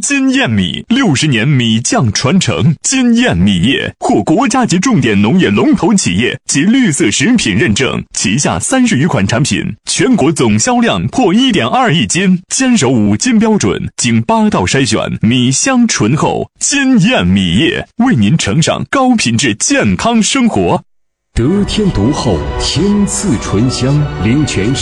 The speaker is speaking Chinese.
金燕米，60年米酱传承。金燕米业获国家级重点农业龙头企业及绿色食品认证，旗下30余款产品，全国总销量破1.2亿斤，坚守5金标准，经8道筛选，米香醇厚。金燕米业为您呈上高品质健康生活。 得天独厚，天赐醇香，林泉